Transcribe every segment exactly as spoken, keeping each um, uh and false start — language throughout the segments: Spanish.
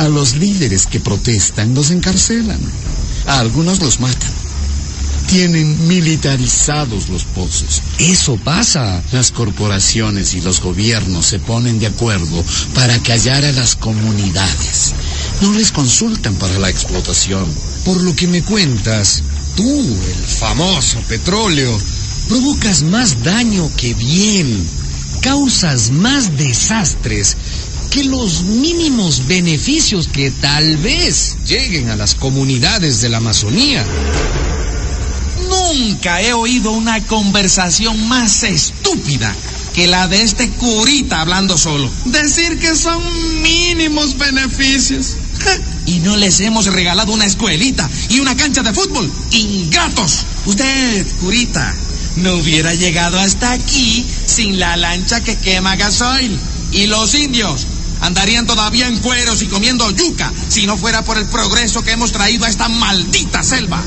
A los líderes que protestan los encarcelan. A algunos los matan. Tienen militarizados los pozos. Eso pasa. Las corporaciones y los gobiernos se ponen de acuerdo para callar a las comunidades. No les consultan para la explotación. Por lo que me cuentas, tú, el famoso petróleo, provocas más daño que bien. Causas más desastres que los mínimos beneficios que tal vez lleguen a las comunidades de la Amazonía. Nunca he oído una conversación más estúpida que la de este curita hablando solo. Decir que son mínimos beneficios. Y no les hemos regalado una escuelita y una cancha de fútbol. ¡Ingratos! Usted, curita, no hubiera llegado hasta aquí sin la lancha que quema gasoil. Y los indios andarían todavía en cueros y comiendo yuca si no fuera por el progreso que hemos traído a esta maldita selva.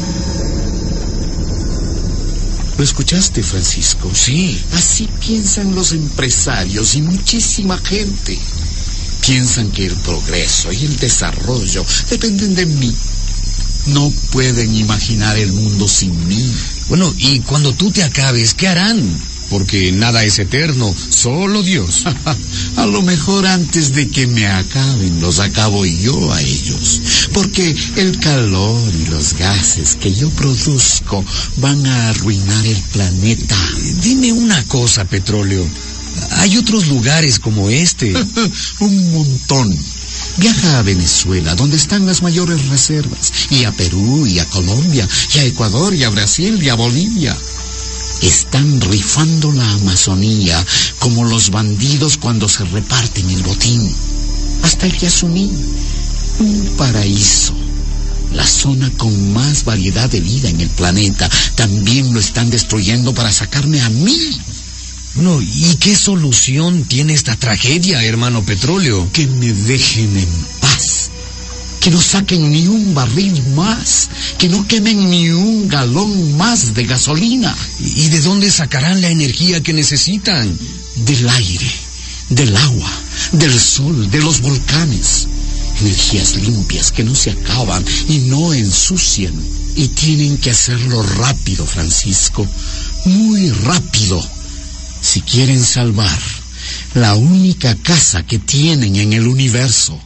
¿Lo escuchaste, Francisco? Sí. Así piensan los empresarios y muchísima gente. Piensan que el progreso y el desarrollo dependen de mí. No pueden imaginar el mundo sin mí. Bueno, y cuando tú te acabes, ¿qué harán? Porque nada es eterno, solo Dios. A lo mejor antes de que me acaben, los acabo yo a ellos. Porque el calor y los gases que yo produzco van a arruinar el planeta. Dime una cosa, petróleo. ¿Hay otros lugares como este? Un montón. Viaja a Venezuela, donde están las mayores reservas. Y a Perú, y a Colombia, y a Ecuador, y a Brasil, y a Bolivia. Están rifando la Amazonía como los bandidos cuando se reparten el botín. Hasta el Yasuní, un paraíso. La zona con más variedad de vida en el planeta, también lo están destruyendo para sacarme a mí. Bueno, ¿y qué solución tiene esta tragedia, hermano petróleo? Que me dejen en paz. Que no saquen ni un barril más, que no quemen ni un galón más de gasolina. ¿Y de dónde sacarán la energía que necesitan? Del aire, del agua, del sol, de los volcanes. Energías limpias que no se acaban y no ensucian. Y tienen que hacerlo rápido, Francisco, muy rápido. Si quieren salvar la única casa que tienen en el universo.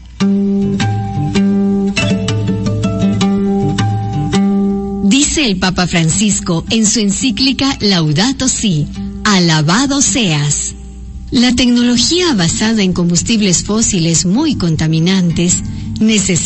Dice el Papa Francisco en su encíclica Laudato Si, alabado seas. La tecnología basada en combustibles fósiles muy contaminantes necesita